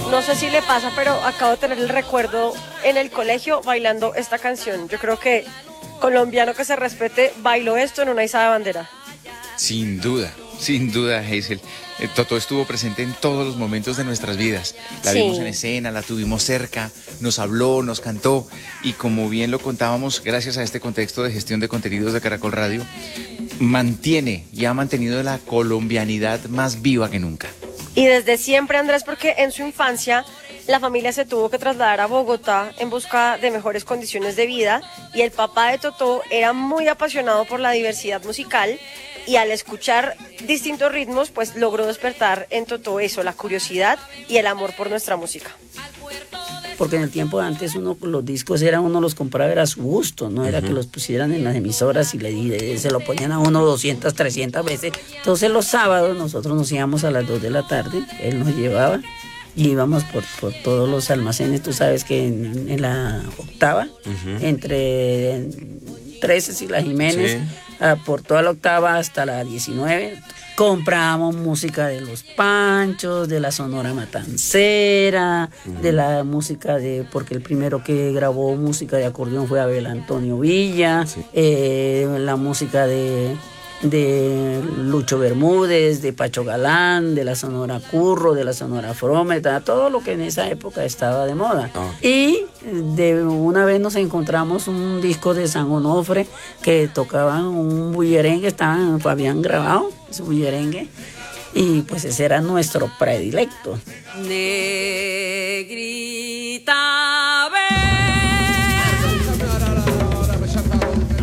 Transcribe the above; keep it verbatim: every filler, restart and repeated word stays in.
No sé si le pasa, pero acabo de tener el recuerdo en el colegio bailando esta canción. Yo creo que colombiano que se respete bailó esto en una izada de bandera. Sin duda, sin duda, Hazel. Eh, Totó estuvo presente en todos los momentos de nuestras vidas. La Sí. vimos en escena, la tuvimos cerca, nos habló, nos cantó. Y como bien lo contábamos, gracias a este contexto de gestión de contenidos de Caracol Radio, mantiene y ha mantenido la colombianidad más viva que nunca. Y desde siempre, Andrés, porque en su infancia la familia se tuvo que trasladar a Bogotá en busca de mejores condiciones de vida y el papá de Totó era muy apasionado por la diversidad musical y al escuchar distintos ritmos, pues logró despertar en Totó eso, la curiosidad y el amor por nuestra música. Porque en el tiempo de antes uno los discos era uno los compraba era a su gusto, no era uh-huh. que los pusieran en las emisoras y le, y se lo ponían a uno doscientas, trescientas veces. Entonces los sábados nosotros nos íbamos a las dos de la tarde, él nos llevaba y íbamos por, por todos los almacenes. Tú sabes que en, en la octava, uh-huh. entre trece y la Jiménez, sí. a, por toda la octava hasta la diecinueve, comprábamos música de Los Panchos, de la Sonora Matancera, uh-huh. de la música de, porque el primero que grabó música de acordeón fue Abel Antonio Villa, sí. eh, la música de, de Lucho Bermúdez, de Pacho Galán, de la Sonora Curro, de la Sonora Frometa, todo lo que en esa época estaba de moda. Oh. Y de una vez nos encontramos un disco de San Onofre que tocaban un bullerengue, estaban, habían grabado ese bullerengue, y pues ese era nuestro predilecto. Negrita